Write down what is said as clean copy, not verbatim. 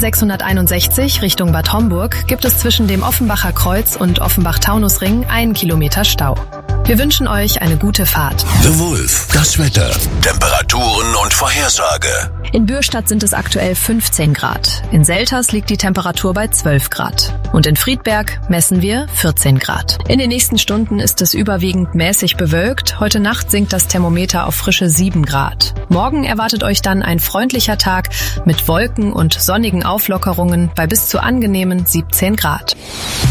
A661 Richtung Bad Homburg gibt es zwischen dem Offenbacher Kreuz und Offenbach-Taunusring 1 Kilometer Stau. Wir wünschen euch eine gute Fahrt. The Wolf, das Wetter, Temperaturen und Vorhersage. In Bürstadt sind es aktuell 15 Grad. In Selters liegt die Temperatur bei 12 Grad. Und in Friedberg messen wir 14 Grad. In den nächsten Stunden ist es überwiegend mäßig bewölkt. Heute Nacht sinkt das Thermometer auf frische 7 Grad. Morgen erwartet euch dann ein freundlicher Tag mit Wolken und sonnigen Auflockerungen bei bis zu angenehmen 17 Grad.